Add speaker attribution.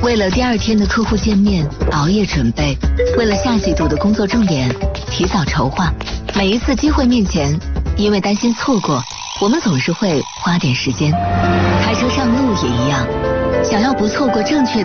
Speaker 1: 为了第2天的客户见面，熬夜准备；为了下季度的工作重点，提早筹划。每一次机会面前，因为担心错过，我们总是会花点时间。开车上路也一样，想要不错过正确